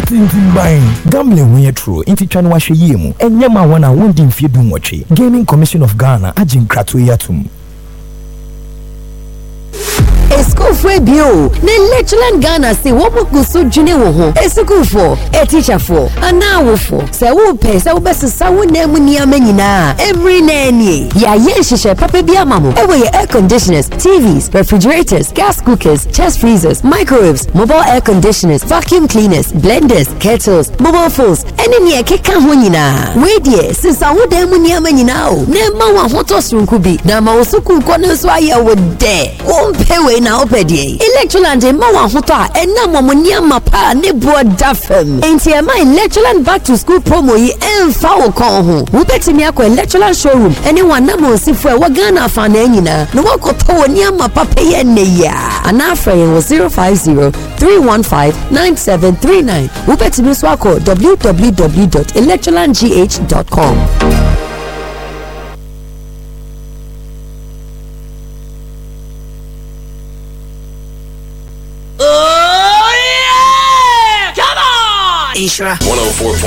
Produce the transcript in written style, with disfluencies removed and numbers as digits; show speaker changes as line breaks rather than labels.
Tintin gambling when you're true, inti chanu wa sheyemu, enyema wana wundi mfiedu mwachi. Gaming Commission of Ghana, ajin kratu yatum.
School for bio. Ne Lectureland Ghana say what go so junior wo ho. School for, a teacher for, and now for. Say wo pay, say wo best say wo na mu niam nyina. Every nanny. Ya yen hihye papa bia mamo. E we air conditioners, TVs, refrigerators, gas cookers, chest freezers, microwaves, mobile air conditioners, vacuum cleaners, blenders, kettles, mobile phones. Ene ne keka ho nyina. We die, since wo da mu niam nyina o. Ne ma wa hoto sunku bi. Na ma wo suku ko ne so aye wo de. Wo pay we na opedie Electroland ma wa hoto a enam mo niam pa ne broda fam enti e ma Electroland back to school promo yi emfa wo kon ho wo betimi akọ Electroland showroom ene wana mo sifo e wa Ghana fa na anyina no wakoto wo niam pa peye ne ya ana afre wo 050-315-9739 wo betimi so akọ www.electrolandgh.com.
Isra 104.9